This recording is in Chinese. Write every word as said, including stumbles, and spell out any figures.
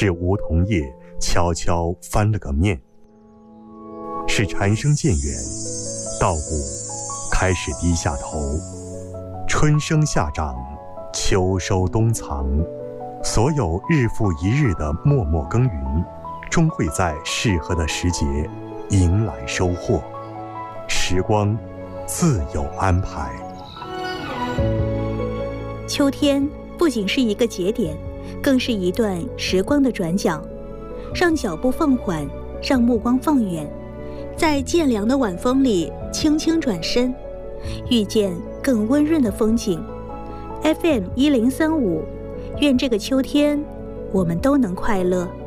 是梧桐叶悄悄翻了个面，是蝉声渐远，稻谷开始低下头，春生夏长，秋收冬藏，所有日复一日的默默耕耘，终会在适合的时节迎来收获。时光自有安排。 秋天不仅是一个节点，更是一段时光的转角，让脚步放缓，让目光放远，在渐凉的晚风里轻轻转身，遇见更温润的风景。 F M 一零三五，愿这个秋天我们都能快乐。